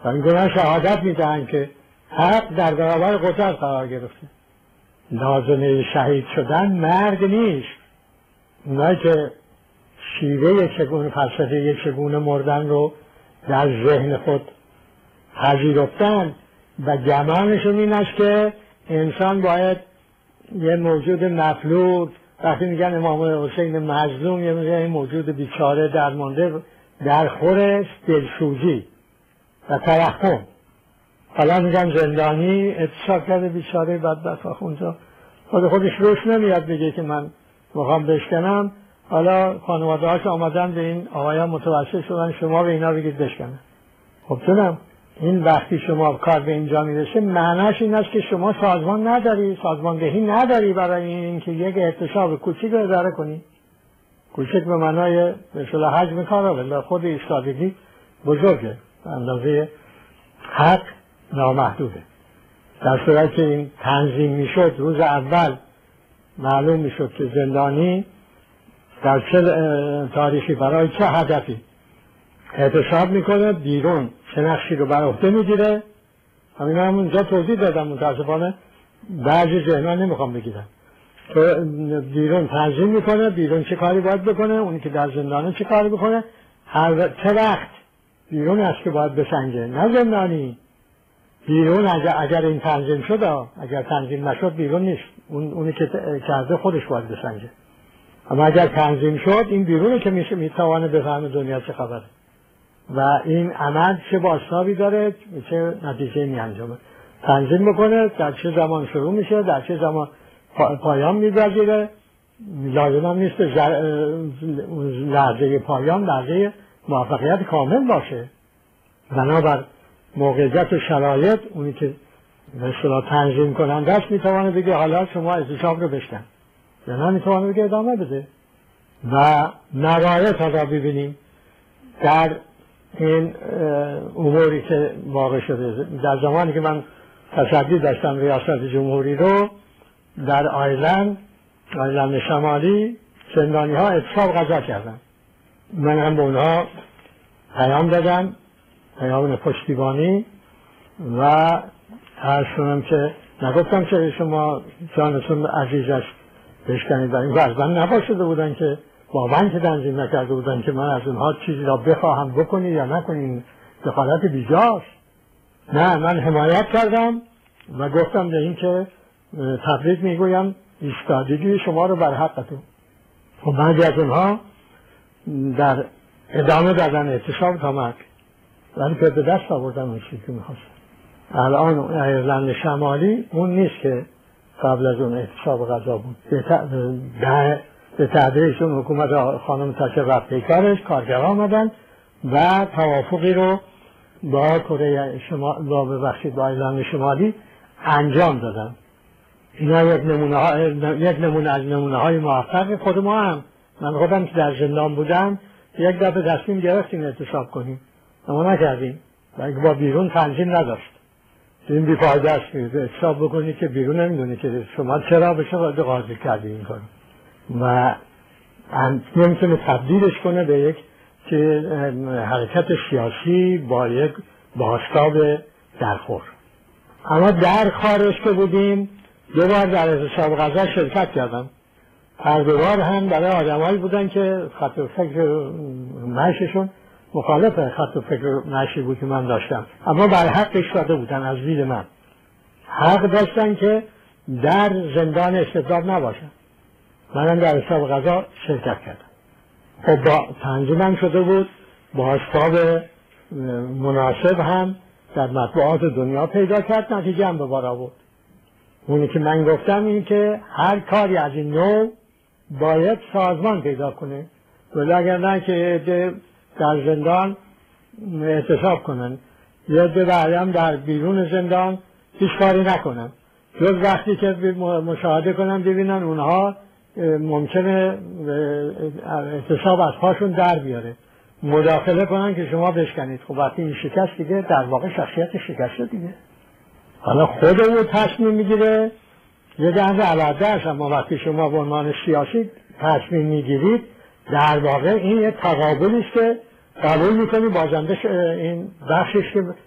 این گروه شهادت میدهند که حق در برابر قدرت قرار گرفته. لازمه شهید شدن مرگ نیست. اونایی که شیوه چگونه فلسفه چگونه مردن رو در ذهن خود پذیرفتن و گمانشون این است که انسان باید یه موجود مفلوک، وقتی میگن امام حسین مظلوم یه موجود بیچاره درمانده در خور دلسوزی و ترحم. حالا میگن زندانی اعتصاب کرده بیچاره بدبخت اونجا خودش روش نمیاد بگه که من میخوام بشکنم. حالا خانواده هاش آمدن به این آقایان متوسل شدن شما به اینا بگید بشکنم. خب چونم این وقتی شما کار به اینجا میرسه معناش این است که شما سازمان نداری، سازماندهی نداری برای اینکه یک اعتصاب کوچیک رو اداره کنی. کوچیک به معنای به اصطلاح حجم کار، ولی خود ایستادگی بزرگه، اندازه حق نامحدوده. در صورتی که این تنظیم میشد روز اول معلوم میشد که زندانی در چه تاریخی برای چه هدفی اعتصاب میکنه، بیرون چه نقشی رو بر عهده میگیره. همین هم اونجا توضیح دادم، متاسفانه بعضی ذهن‌ها نمیخوام بگیرن. تو بیرون تنظیم میکنه، بیرون چه کاری باید بکنه، اونی که در زندانه چه کاری بکنه، چه وقت بیرون است که باید بسنجه، نه زندانی. بیرون اگر این تنظیم شد، اگر تنظیم نشد بیرون نیست، اونی که کرده خودش باید بسنجه. اما اگر تنظیم شد این بیرونه که میتوانه بفهمه دنیا چه خبره و این عمل چه بازتابی داره، چه نتیجه میانجامه. تنظیم بکنه در چه زمان شروع میشه، در چه زمان پایان می‌پذیره. لازم هم نیست لحظه پایان لحظه موفقیت کامل باشه. بنابر موقعیت و شرایط اونی که مثلا تنظیم کننده است میتوانه بگه حالا شما اعتصاب رو بشکن، یا نه میتوانه بگه ادامه بده. و موارد ها را ببینیم در این اموری که واقع شده. در زمانی که من تصدی داشتم ریاست جمهوری رو، در آیلند شمالی زندانی ها اعتصاب غذا کردن. من هم به اونها پیام دادم، پیام پشتیبانی، و عرض کنم که نگفتم که شما جانتون عزیز است بشکنید. در این وضع نباشده بودن که واقعا که تنظیم نکرده بودن که من از اونها چیزی را بخواهم بکنید یا نکنید، دخالت بیجاست. نه، من حمایت کردم و گفتم به این که تبریک میگویم ایستادگی شما رو بر حقتون. و بعضی از اونها در ادامه دادن اعتصاب تا مرگ، ولی که به دست آوردن اون چیزی که میخواستن. الان ایرلند شمالی اون نیست که قبل از اون اعتصاب غذا بود. به تدریج اون حکومت خانم تاچر رفت پیکارش، کارگر آمدن و توافقی رو با کره شمالی با ایرلند شمالی انجام دادن. اینا یک نمونه از نمونه های موفق خود ما هم. من خودم که در زندان بودم یک دفعه تصمیم گرفتیم اعتصاب کنیم، اما نکردیم و با بیرون تنظیم نداشت. این بیفایده است که اعتصاب بکنید که بیرون نمیدونه که شما چرا به شما قاضی کردی این کارو، و نمیتونه تبدیلش کنه به یک حرکت سیاسی با یک بازتاب درخور. اما در خارج که بودیم دو بار در اعتصاب غذا شرکت کردم. هر دو بار هم برای آدمایی بودن که خط و فکر معیششون مخالف خط و فکر معیشی بود که من داشتم، اما بر حق ایستاده بودن. از دید من حق داشتن که در زندان استبداد نباشن. منم در اعتصاب غذا شرکت کردم. خب با تنظیمم شده بود، بازتاب مناسب هم در مطبوعات دنیا پیدا کرد، نتیجه هم به بار آورد. اونی که من گفتم این که هر کاری از این نوع باید سازمان پیدا کنه، ولی اگر نه که در زندان اعتصاب کنن، یه بعدم در بیرون زندان هیچ کاری نکنن، جز وقتی که مشاهده کنن ببینن اونها ممکنه اعتصاب از پاشون در بیاره، مداخله کنن که شما بشکنید. خب وقتی این شکست دیگه در واقع شخصیت شکسته دیگه. حالا خود او تصمیم میگیره یه درد علاده است، اما وقتی شما به عنوان سیاسی تصمیم میگیرید در واقع این یه تقابلی است که قبول میکنی بازنده این بخشش که